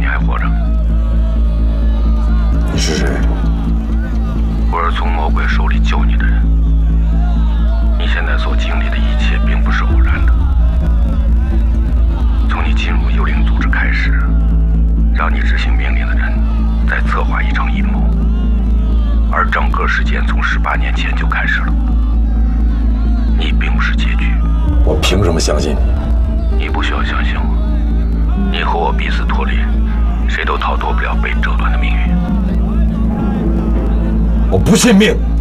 还活着。 你是谁？ 我是从魔鬼手里救你的人。你现在所经历的一切并不是偶然的。从你进入幽灵组织开始，让你执行命令的人在策划一场阴谋，而整个事件从18年前就开始了。你并不是结局。 我凭什么相信你？ 你不需要相信我。你和我彼此脱离，谁都逃脱不了被折断的命运。 我不信命。